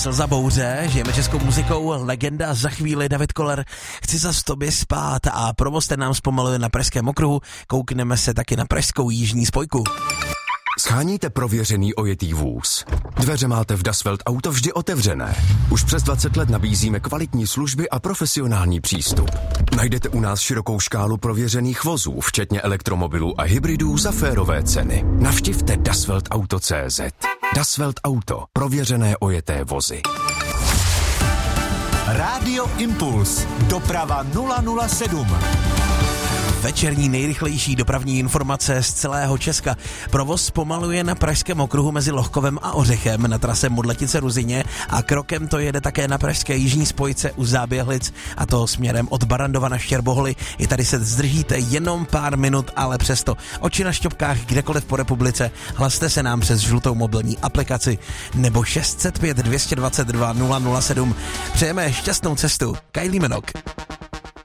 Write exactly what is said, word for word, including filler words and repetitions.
Slza bouře, žijeme českou muzikou, legenda, za chvíli David Koller, chci zas tobě spát a provoz ten nám zpomaluje na Pražském okruhu, koukneme se taky na pražskou jižní spojku. Sháníte prověřený ojetý vůz? Dveře máte v Das Welt Auto vždy otevřené. Už přes dvacet let nabízíme kvalitní služby a profesionální přístup. Najdete u nás širokou škálu prověřených vozů, včetně elektromobilů a hybridů za férové ceny. Navštivte dasweltauto tečka cé zet. Das Welt Auto. Prověřené ojeté vozy. Rádio Impuls. Doprava nula nula sedm. Večerní nejrychlejší dopravní informace z celého Česka. Provoz zpomaluje na Pražském okruhu mezi Lohkovem a Ořechem na trase Modletice Ruzyně a krokem to jede také na pražské jižní spojce u Záběhlic a to směrem od Barandova na Štěrboholy. I tady se zdržíte jenom pár minut, ale přesto oči na šťopkách kdekoliv po republice. Hlaste se nám přes žlutou mobilní aplikaci nebo šest set pět dvě dvacet dva nula nula sedm. Přejeme šťastnou cestu. Kylie Minogue.